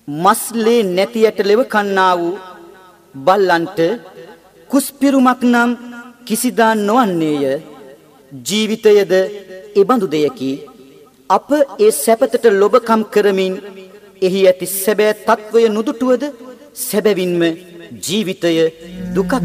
මස්ලේ නැතියට ලෙව කන්නා වූ බල්ලන්ට කුස්පිරුමක් නම් කිසිදා නොවන්නේය. ජීවිතයද එබඳු දෙයකි. අප ඒ සැපතට ලොබකම් කරමින් එහි ඇති සැබෑ තත්වය නුදුටුවද සැබවින්ම ජීවිතය දුකක්